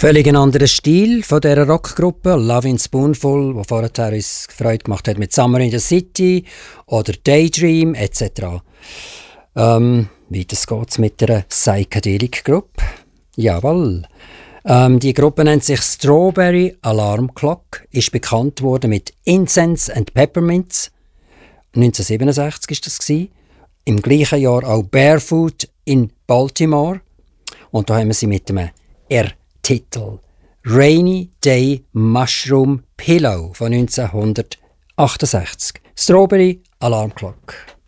Völlig ein anderer Stil von dieser Rockgruppe, Lovin' Spoonful, die vorher uns Freude gemacht hat mit Summer in the City oder Daydream etc. Weiter geht's mit einer Psychedelic Group. Jawohl. Die Gruppe nennt sich Strawberry Alarm Clock, ist bekannt worden mit Incense and Peppermints. 1967 war das. Im gleichen Jahr auch Barefoot in Baltimore. Und da haben wir sie mit dem Titel Rainy Day Mushroom Pillow von 1968. Strawberry Alarm Clock.